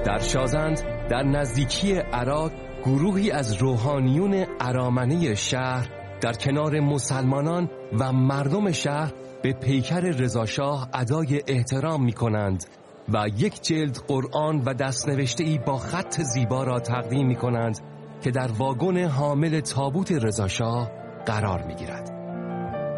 در شازند در نزدیکی عراق گروهی از روحانیون ارامنه شهر در کنار مسلمانان و مردم شهر به پیکر رضاشاه ادای احترام می کنند و یک جلد قرآن و دستنوشته‌ای با خط زیبا را تقدیم می کنند که در واگن حامل تابوت رضاشاه قرار می گیرد.